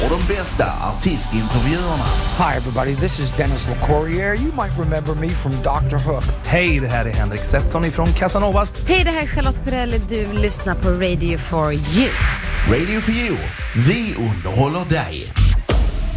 och de bästa artistintervjuerna. Hi everybody, this is Dennis LeCourrier. You might remember me from Dr. Hook. Hej, det här är Henrik Setson ifrån Casanovas. Hej, det här är Charlotte Perrelli. Du lyssnar på Radio for You. Radio for You. Vi underhåller dig.